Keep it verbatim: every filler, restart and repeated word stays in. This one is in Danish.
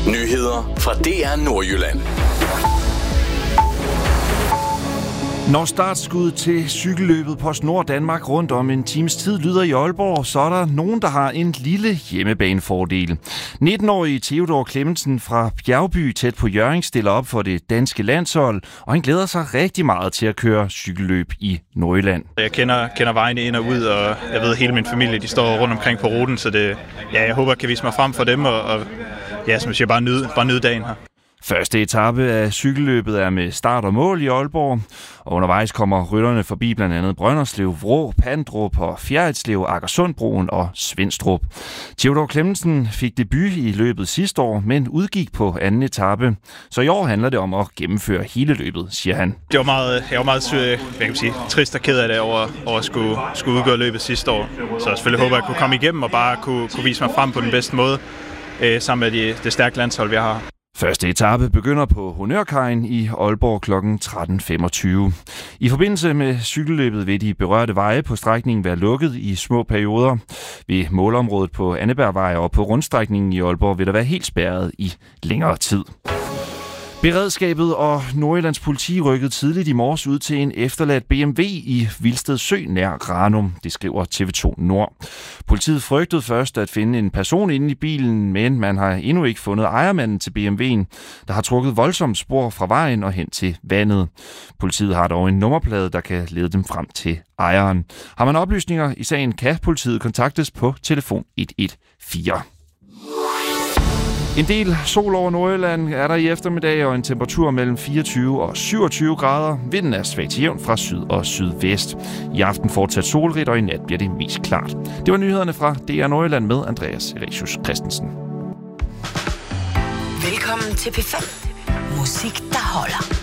Nyheder fra D R Nordjylland. Når startskuddet til cykelløbet PostNord Danmark rundt om en times tid lyder i Aalborg, så er der nogen, der har en lille hjemmebanefordel. nitten-årige Theodor Clemmensen fra Bjergby tæt på Hjørring stiller op for det danske landshold, og han glæder sig rigtig meget til at køre cykelløb i Nordjylland. Jeg kender, kender vejene ind og ud, og jeg ved, at hele min familie de står rundt omkring på ruten, så det, ja, jeg håber, jeg kan vise mig frem for dem, og, og ja, som jeg siger, bare nyde, bare nyde dagen her. Første etape af cykelløbet er med start og mål i Aalborg, og undervejs kommer rytterne forbi blandt andet Brønderslev, Vrå, Pandrup og Fjerritslev, Akersundbroen og Svenstrup. Theodor Clemmensen fik debut i løbet sidste år, men udgik på anden etape. Så i år handler det om at gennemføre hele løbet, siger han. Det var meget, jeg var meget hvad kan man sige, trist og ked af det over, over at skulle, skulle udgøre løbet sidste år. Så jeg selvfølgelig håber, at jeg kunne komme igennem og bare kunne, kunne vise mig frem på den bedste måde, øh, sammen med de, det stærke landshold, vi har. Første etape begynder på Honørkajen i Aalborg kl. tretten femogtyve. I forbindelse med cykelløbet vil de berørte veje på strækningen være lukket i små perioder. Ved målområdet på Annebergvej og på rundstrækningen i Aalborg vil der være helt spærret i længere tid. Beredskabet og Nordjyllands politi rykkede tidligt i morges ud til en efterladt B M W i Vilsted Sø nær Ranum, det skriver T V to Nord. Politiet frygtede først at finde en person inde i bilen, men man har endnu ikke fundet ejermanden til B M W'en, der har trukket voldsomt spor fra vejen og hen til vandet. Politiet har dog en nummerplade, der kan lede dem frem til ejeren. Har man oplysninger i sagen, kan politiet kontaktes på telefon et et fire. En del sol over Nordjylland er der i eftermiddag, og en temperatur mellem fireogtyve og syvogtyve grader. Vinden er svagt jævn fra syd og sydvest. I aften fortsat solrigt, og i nat bliver det mest klart. Det var nyhederne fra D R Nordjylland med Andreas Eresius Christensen. Velkommen til P fem. Musik, der holder.